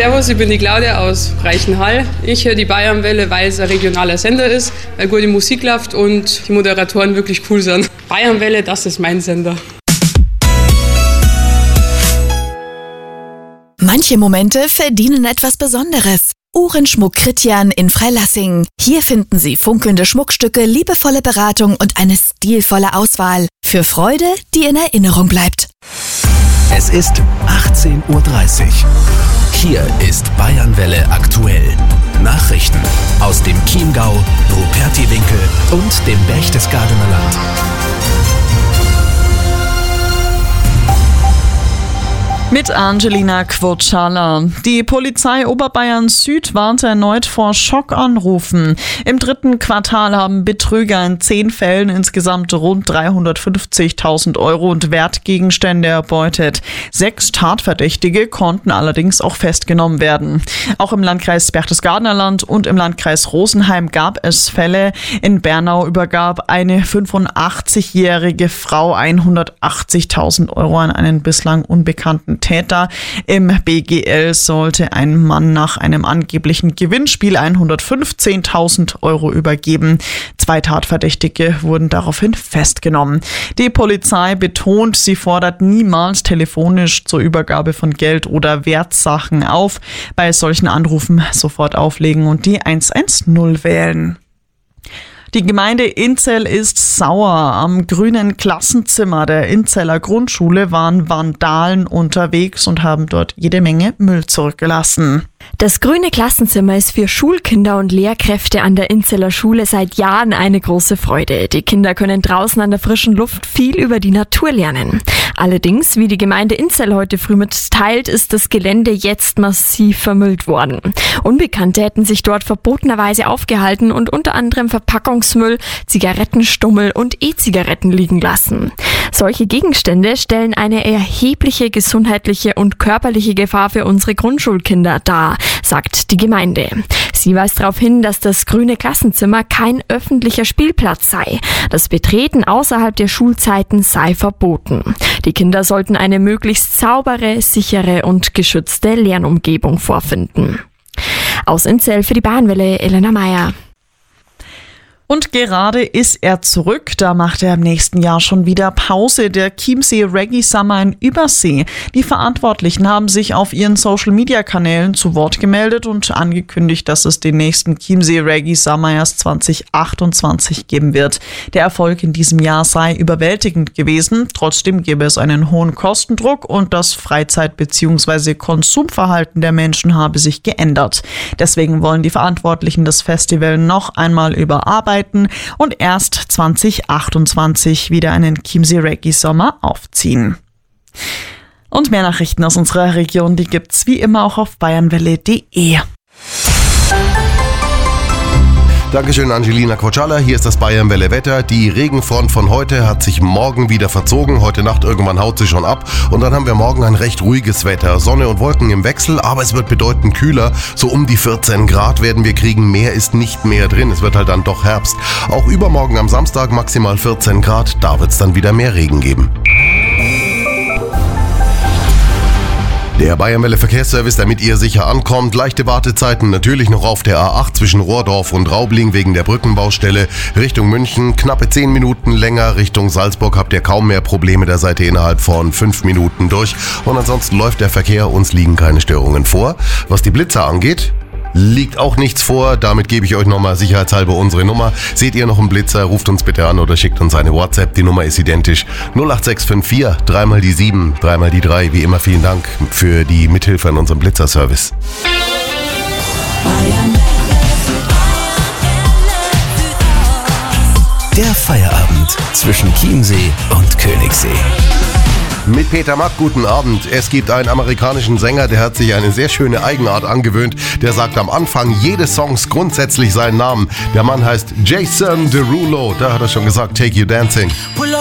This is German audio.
Servus, ich bin die Claudia aus Reichenhall. Ich höre die Bayernwelle, weil es ein regionaler Sender ist, weil gute Musik läuft und die Moderatoren wirklich cool sind. Bayernwelle, das ist mein Sender. Manche Momente verdienen etwas Besonderes. Uhrenschmuck Kritjan in Freilassing. Hier finden Sie funkelnde Schmuckstücke, liebevolle Beratung und eine stilvolle Auswahl. Für Freude, die in Erinnerung bleibt. Es ist 18:30 Uhr. Hier ist Bayernwelle aktuell. Nachrichten aus dem Chiemgau, Rupertiwinkel und dem Berchtesgadener Land. Mit Angelina Quotschala. Die Polizei Oberbayern Süd warnte erneut vor Schockanrufen. Im 3. Quartal haben Betrüger in 10 Fällen insgesamt rund 350.000 Euro und Wertgegenstände erbeutet. 6 Tatverdächtige konnten allerdings auch festgenommen werden. Auch im Landkreis Berchtesgadener Land und im Landkreis Rosenheim gab es Fälle. In Bernau übergab eine 85-jährige Frau 180.000 Euro an einen bislang unbekannten Täter. Im BGL sollte ein Mann nach einem angeblichen Gewinnspiel 115.000 Euro übergeben. 2 Tatverdächtige wurden daraufhin festgenommen. Die Polizei betont, sie fordert niemals telefonisch zur Übergabe von Geld oder Wertsachen auf. Bei solchen Anrufen sofort auflegen und die 110 wählen. Die Gemeinde Inzell ist sauer. Am grünen Klassenzimmer der Inzeller Grundschule waren Vandalen unterwegs und haben dort jede Menge Müll zurückgelassen. Das grüne Klassenzimmer ist für Schulkinder und Lehrkräfte an der Inzeller Schule seit Jahren eine große Freude. Die Kinder können draußen an der frischen Luft viel über die Natur lernen. Allerdings, wie die Gemeinde Inzell heute früh mitteilt, ist das Gelände jetzt massiv vermüllt worden. Unbekannte hätten sich dort verbotenerweise aufgehalten und unter anderem Verpackungsmüll, Zigarettenstummel und E-Zigaretten liegen lassen. Solche Gegenstände stellen eine erhebliche gesundheitliche und körperliche Gefahr für unsere Grundschulkinder dar, sagt die Gemeinde. Sie weist darauf hin, dass das grüne Klassenzimmer kein öffentlicher Spielplatz sei. Das Betreten außerhalb der Schulzeiten sei verboten. Die Kinder sollten eine möglichst saubere, sichere und geschützte Lernumgebung vorfinden. Aus Inzell für die Bayernwelle, Elena Meyer. Und gerade ist er zurück, da macht er im nächsten Jahr schon wieder Pause, der Chiemsee Reggae Summer in Übersee. Die Verantwortlichen haben sich auf ihren Social-Media-Kanälen zu Wort gemeldet und angekündigt, dass es den nächsten Chiemsee Reggae Summer erst 2028 geben wird. Der Erfolg in diesem Jahr sei überwältigend gewesen, trotzdem gäbe es einen hohen Kostendruck und das Freizeit- bzw. Konsumverhalten der Menschen habe sich geändert. Deswegen wollen die Verantwortlichen das Festival noch einmal überarbeiten und erst 2028 wieder einen Chiemsee Reggae Sommer aufziehen. Und mehr Nachrichten aus unserer Region, die gibt's wie immer auch auf bayernwelle.de. Dankeschön, Angelina Quotschala. Hier ist das Bayernwelle Wetter. Die Regenfront von heute hat sich morgen wieder verzogen. Heute Nacht irgendwann haut sie schon ab. Und dann haben wir morgen ein recht ruhiges Wetter. Sonne und Wolken im Wechsel, aber es wird bedeutend kühler. So um die 14 Grad werden wir kriegen. Mehr ist nicht mehr drin. Es wird halt dann doch Herbst. Auch übermorgen am Samstag maximal 14 Grad. Da wird es dann wieder mehr Regen geben. Der Bayernwelle Verkehrsservice, damit ihr sicher ankommt. Leichte Wartezeiten natürlich noch auf der A8 zwischen Rohrdorf und Raubling wegen der Brückenbaustelle. Richtung München knappe 10 Minuten länger. Richtung Salzburg habt ihr kaum mehr Probleme. Da seid ihr innerhalb von 5 Minuten durch. Und ansonsten läuft der Verkehr. Uns liegen keine Störungen vor. Was die Blitzer angeht, liegt auch nichts vor. Damit gebe ich euch nochmal sicherheitshalber unsere Nummer. Seht ihr noch einen Blitzer, ruft uns bitte an oder schickt uns eine WhatsApp. Die Nummer ist identisch. 08654 3 mal die 7, 3 mal die 3. Wie immer vielen Dank für die Mithilfe an unserem Blitzerservice. Der Feierabend zwischen Chiemsee und Königssee. Mit Peter Mack, guten Abend. Es gibt einen amerikanischen Sänger, der hat sich eine sehr schöne Eigenart angewöhnt. Der sagt am Anfang jedes Songs grundsätzlich seinen Namen. Der Mann heißt Jason Derulo. Da hat er schon gesagt, Take You Dancing.